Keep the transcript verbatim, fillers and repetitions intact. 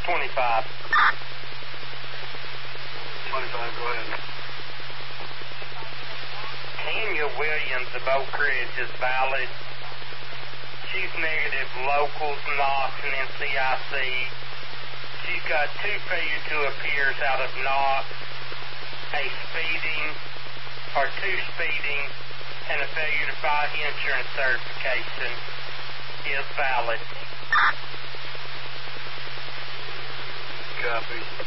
twenty-five. twenty-five, go ahead. Tanya Williams of Oak Ridge is valid. She's negative locals, Knox, and N C I C. She's got two failure to appears out of Knox, a speeding, or two speeding, and a failure to file insurance certification is valid. Copy.